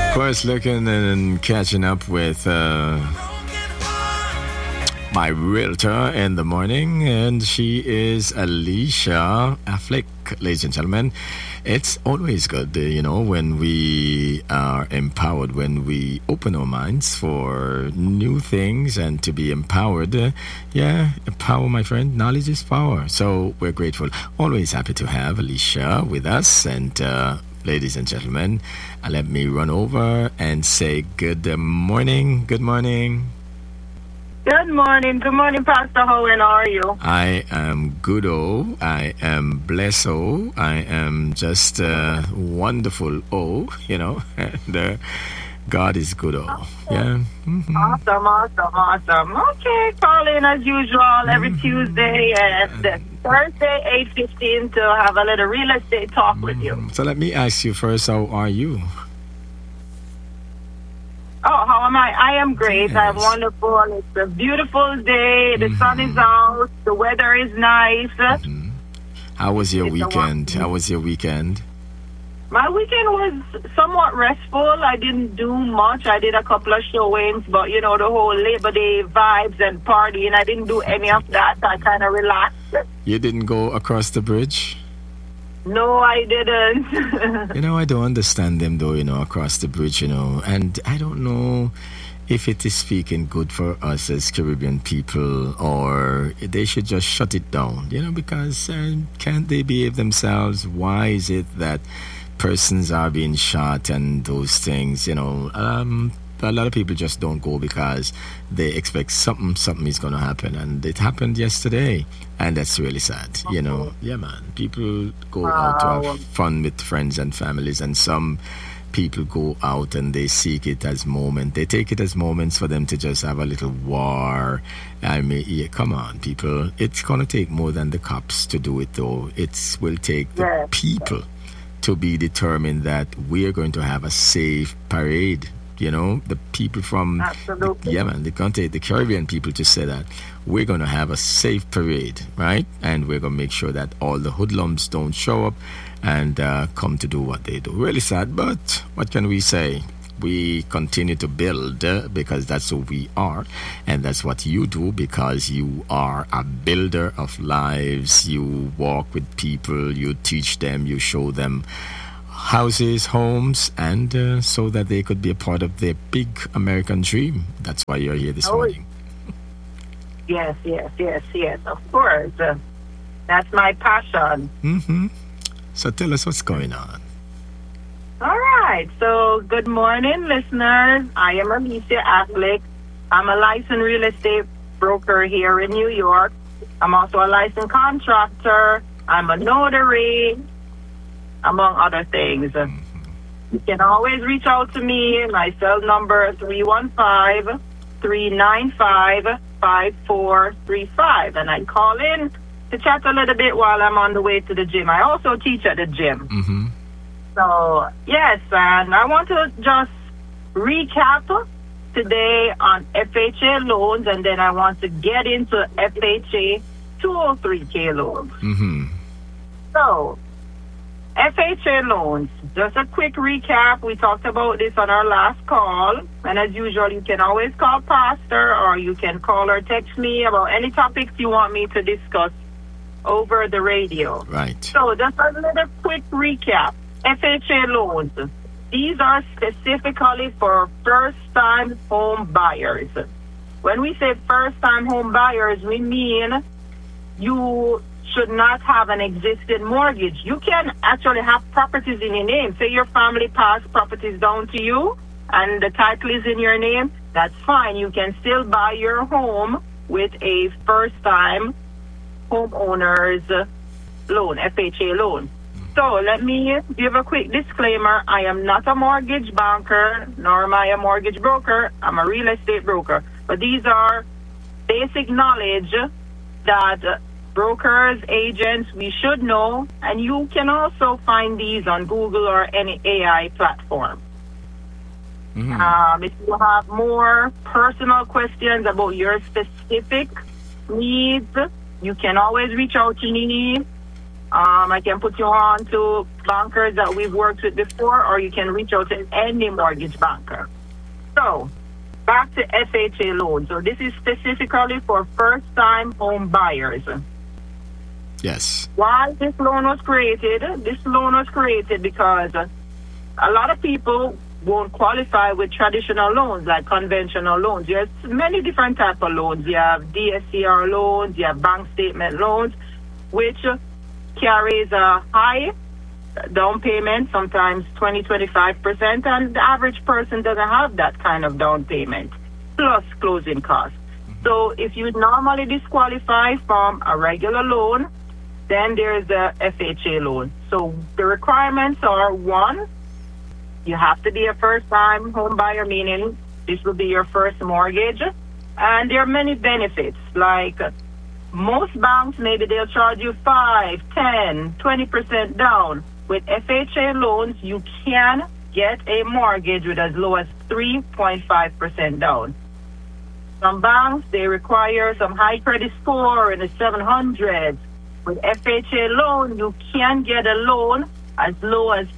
course, looking and catching up with my realtor in the morning, and she is Alicia Affleck, ladies and gentlemen. It's always good, when we are empowered, when we open our minds for new things and to be empowered. Power, my friend. Knowledge is power. So we're grateful. Always happy to have Alicia with us. And ladies and gentlemen, let me run over and say good morning. Good morning. Good morning. Good morning, Pastor Hohen. How are you? I am good-o. I am blessed-o. I am just wonderful, and God is good-o. Yeah. Mm-hmm. Awesome. Okay, calling as usual every Tuesday and Thursday, 8:15 to have a little real estate talk with you. So let me ask you first, how are you? Oh, how am I? I am great. Yes. I'm wonderful. It's a beautiful day. The sun is out. The weather is nice. Mm-hmm. How was your weekend? My weekend was somewhat restful. I didn't do much. I did a couple of showings, but the whole Labor Day vibes and partying, I didn't do any of that. I kind of relaxed. You didn't go across the bridge? No, I didn't. I don't understand them though, across the bridge, and I don't know if it is speaking good for us as Caribbean people, or they should just shut it down, because can't they behave themselves? Why is it that persons are being shot and those things, a lot of people just don't go because they expect something is going to happen, and it happened yesterday, and that's really sad. Yeah, man. People go out to have fun with friends and families, and some people go out and they seek it as moment. They take it as moments for them to just have a little war. I mean, come on, people. It's going to take more than the cops to do it, though. It will take the people to be determined that we're going to have a safe parade. The people from they're going to take the Caribbean people to say that we're going to have a safe parade, right? And we're going to make sure that all the hoodlums don't show up and come to do what they do. Really sad, but what can we say? We continue to build because that's who we are, and that's what you do because you are a builder of lives. You walk with people, you teach them, you show them houses, homes, and so that they could be a part of their big American dream. That's why you're here this morning. Yes, of course. That's my passion. Mm-hmm. So tell us what's going on. All right. So good morning, listeners. I am Alicia Affleck. I'm a licensed real estate broker here in New York. I'm also a licensed contractor. I'm a notary, among other things. You can always reach out to me. My cell number is 315-395-5435. And I call in to chat a little bit while I'm on the way to the gym. I also teach at the gym. Mm-hmm. So, yes, and I want to just recap today on FHA loans, and then I want to get into FHA 203K loans. Mm-hmm. So, FHA loans, just a quick recap. We talked about this on our last call. And as usual, you can always call Pastor, or you can call or text me about any topics you want me to discuss over the radio. Right. So just a little quick recap. FHA loans. These are specifically for first-time home buyers. When we say first-time home buyers, we mean you should not have an existing mortgage. You can actually have properties in your name. Say your family passed properties down to you and the title is in your name. That's fine. You can still buy your home with a first-time homeowner's loan, FHA loan. So let me give a quick disclaimer. I am not a mortgage banker, nor am I a mortgage broker. I'm a real estate broker. But these are basic knowledge that brokers, agents, we should know, and you can also find these on Google or any AI platform. Mm-hmm. If you have more personal questions about your specific needs, you can always reach out to me I can put you on to bankers that we've worked with before, or you can reach out to any mortgage banker. So, back to FHA loans. So this is specifically for first-time home buyers. Yes. Why this loan was created? This loan was created because a lot of people won't qualify with traditional loans, like conventional loans. There's many different types of loans. You have DSCR loans, you have bank statement loans, which carries a high down payment, sometimes 20-25%, and the average person doesn't have that kind of down payment, plus closing costs. So if you normally disqualify from a regular loan, then there's the FHA loan. So the requirements are, one, you have to be a first-time home buyer, meaning this will be your first mortgage. And there are many benefits, like most banks, maybe they'll charge you 5, 10, 20% down. With FHA loans, you can get a mortgage with as low as 3.5% down. Some banks, they require some high credit score in the 700s. With FHA loan, you can get a loan as low as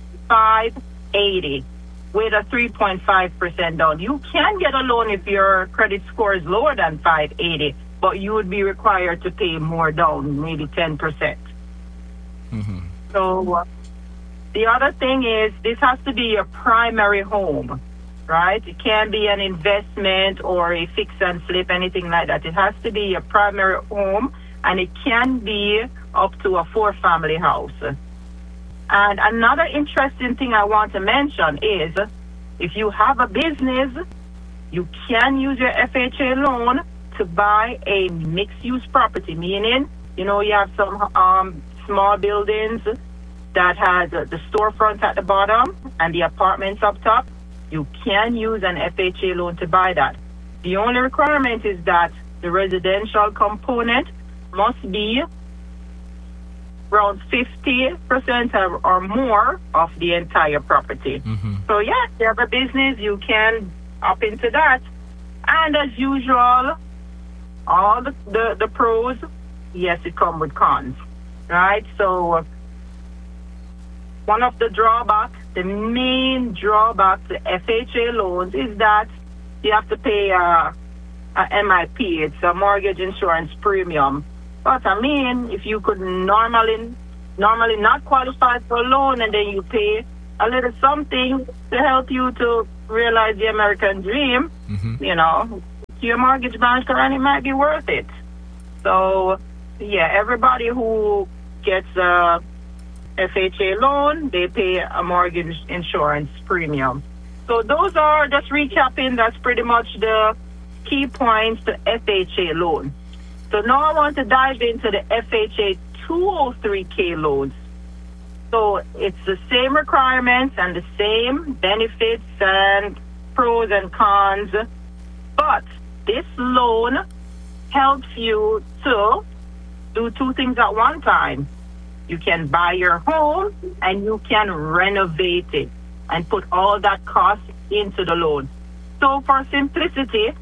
580 with a 3.5% down. You can get a loan if your credit score is lower than 580, but you would be required to pay more down, maybe 10%. Mm-hmm. So the other thing is this has to be your primary home, right? It can't be an investment or a fix and flip, anything like that. It has to be your primary home, and it can be up to a 4-family house. And another interesting thing I want to mention is if you have a business, you can use your FHA loan to buy a mixed-use property, meaning, you have some small buildings that has the storefront at the bottom and the apartments up top. You can use an FHA loan to buy that. The only requirement is that the residential component must be around 50% or more of the entire property. Mm-hmm. So, yes, if you have a business, you can up into that. And as usual, all the pros, yes, it comes with cons, right? So, one of the drawbacks, the main drawback to FHA loans is that you have to pay a MIP. It's a mortgage insurance premium. But I mean, if you could normally not qualify for a loan and then you pay a little something to help you to realize the American dream, mm-hmm. To your mortgage banker, and it might be worth it. So, yeah, everybody who gets a FHA loan, they pay a mortgage insurance premium. So those are, just recapping, that's pretty much the key points to FHA loan. So now I want to dive into the FHA 203K loans. So it's the same requirements and the same benefits and pros and cons, but this loan helps you to do two things at one time. You can buy your home and you can renovate it and put all that cost into the loan. So for simplicity,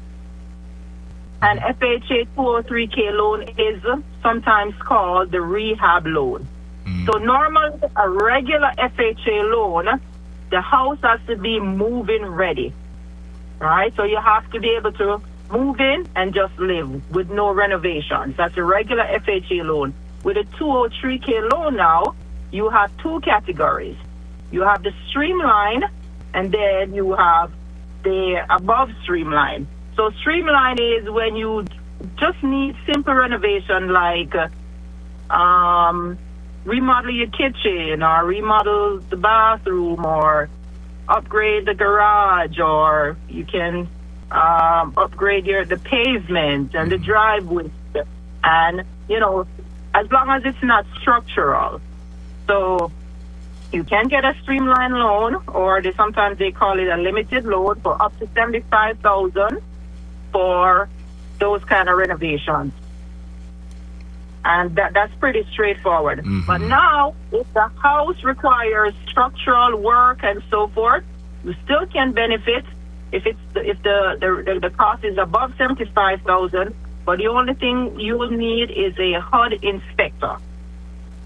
an FHA 203K loan is sometimes called the rehab loan. So normally a regular FHA loan, the house has to be move-in ready, right? So you have to be able to move in and just live with no renovations. That's a regular FHA loan. With a 203K loan now, you have two categories. You have the streamline, and then you have the above streamline. So streamline is when you just need simple renovation, like remodel your kitchen or remodel the bathroom or upgrade the garage, or you can upgrade the pavement and the driveway, and as long as it's not structural. So you can get a streamline loan, or sometimes they call it a limited loan, for up to $75,000 for those kind of renovations. And that's pretty straightforward. Mm-hmm. But now, if the house requires structural work and so forth, you still can benefit if the cost is above $75,000. But the only thing you will need is a HUD inspector.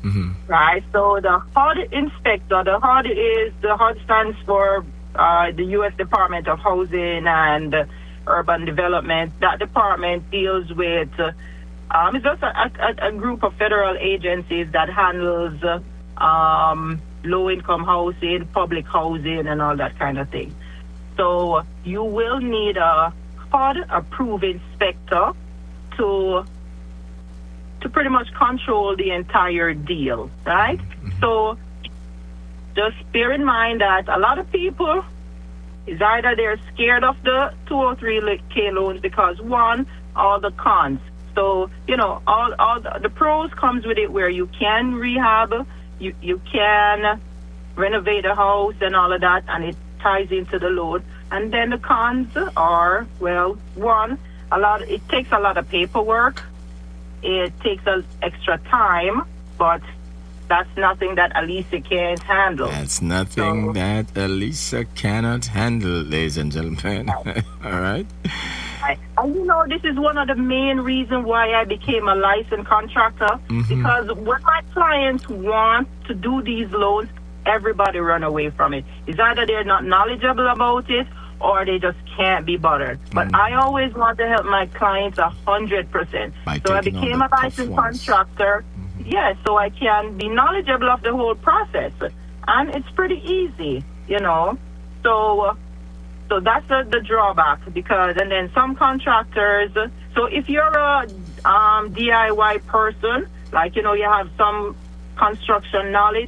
right? So the HUD inspector, the HUD stands for the U.S. Department of Housing and Urban Development. That department deals with, it's just a group of federal agencies that handles low-income housing, public housing, and all that kind of thing. So you will need a HUD-approved inspector to pretty much control the entire deal, right? So just bear in mind that a lot of people is either they're scared of the 203K loans because, one, all the cons. So, all the pros comes with it where you can rehab, you can renovate a house and all of that, and it ties into the loan. And then the cons are, well, one, it takes a lot of paperwork. It takes extra time, but that's nothing that Alisa can't handle. That's nothing that Alisa cannot handle, ladies and gentlemen. All right? And this is one of the main reasons why I became a licensed contractor, because when my clients want to do these loans, everybody run away from it. It's either they're not knowledgeable about it or they just can't be bothered. But I always want to help my clients 100%. So I became a licensed contractor, so I can be knowledgeable of the whole process. And it's pretty easy, So that's the drawback, and then some contractors, so if you're a DIY person, like, you have some construction knowledge,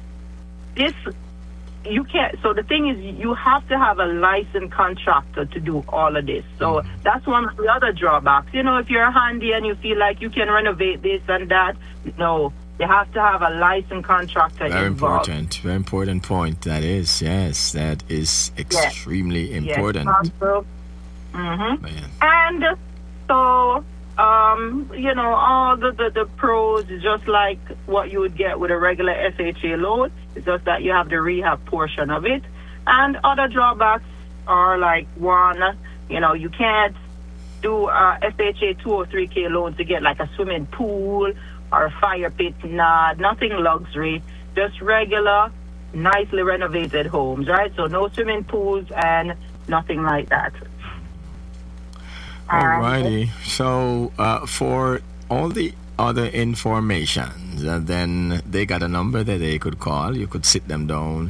you can't. So the thing is, you have to have a licensed contractor to do all of this. So that's one of the other drawbacks. If you're handy and you feel like you can renovate this and that, no, you have to have a licensed contractor involved. Very important point. That is, yes, that is extremely important. And so, all the pros is just like what you would get with a regular FHA loan. It's just that you have the rehab portion of it. And other drawbacks are like, one, you can't do a FHA 203K loan to get like a swimming pool or a fire pit. Nothing luxury, just regular, nicely renovated homes, right? So no swimming pools and nothing like that. Alrighty. So for all the other information, then they got a number that they could call. You could sit them down,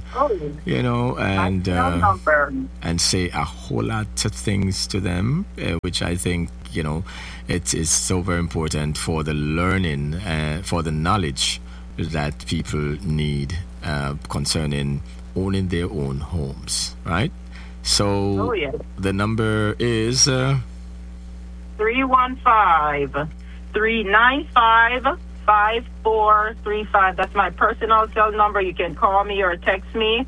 and say a whole lot of things to them, which I think, it is so very important for the learning, for the knowledge that people need concerning owning their own homes, right? So the number is 315-395-5435. That's my personal cell number. You can call me or text me.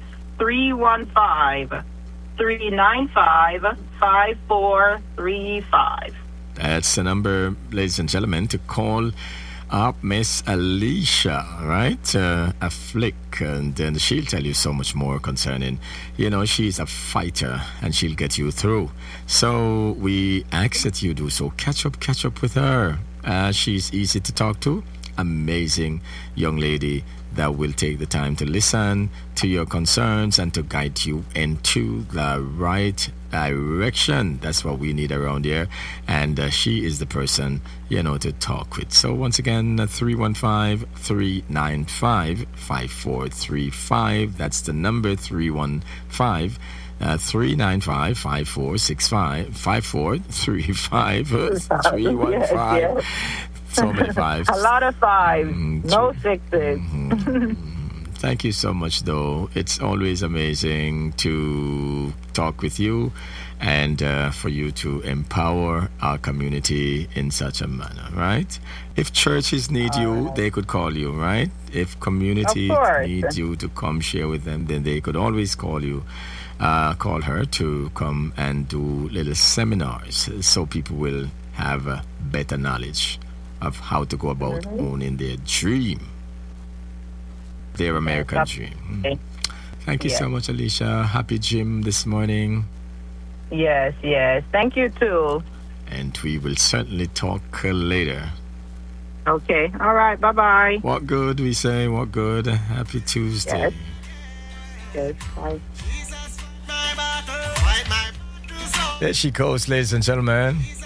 315-395-5435. That's the number, ladies and gentlemen, to call up Miss Alicia, right? A flick, and then she'll tell you so much more concerning, she's a fighter and she'll get you through. So we ask that you do so. Catch up with her. She's easy to talk to, amazing young lady that will take the time to listen to your concerns and to guide you into the right direction. That's what we need around here, and she is the person to talk with. So once again, 315-395-5435. That's the number, 315-395-5465, 5435, 315. So many fives. A lot of fives. No sixes. Thank you so much, though. It's always amazing to talk with you and for you to empower our community in such a manner, right? If churches need you, they could call you, right? If community needs you to come share with them, then they could always call you. Call her to come and do little seminars so people will have a better knowledge of how to go about owning their dream, their American dream. Thank you so much, Alicia. Happy gym this morning. Yes. Thank you, too. And we will certainly talk later. Okay. All right. Bye-bye. What good, we say, what good. Happy Tuesday. Yes. Bye. There she goes, ladies and gentlemen.